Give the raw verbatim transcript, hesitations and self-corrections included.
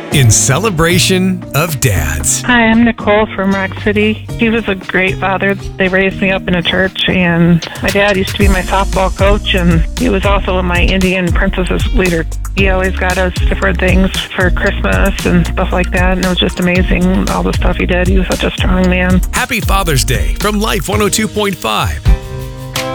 in celebration of dads. Hi, I'm Nicole from Rock City. He was a great father. They raised me up in a church, and my dad used to be my softball coach, and he was also my Indian princesses leader. He always got us different things for Christmas and stuff like that, and it was just amazing, all the stuff he did. He was such a strong man. Happy Father's Day from Life one oh two point five.